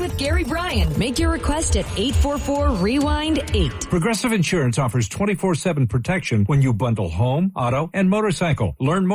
with Gary Bryan. Make your request at 844-REWIND-8. Progressive Insurance offers 24/7 protection when you bundle home, auto, and motorcycle. Learn more